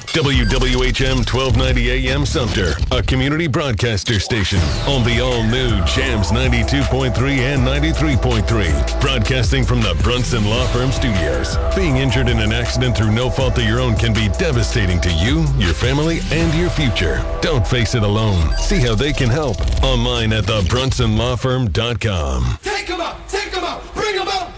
WWHM 1290 AM Sumter, a community broadcaster station on the all-new Jams 92.3 and 93.3. Broadcasting from the Brunson Law Firm Studios. Being injured in an accident through no fault of your own can be devastating to you, your family, and your future. Don't face it alone. See how they can help online at thebrunsonlawfirm.com. Take them out! Take them out! Bring them out!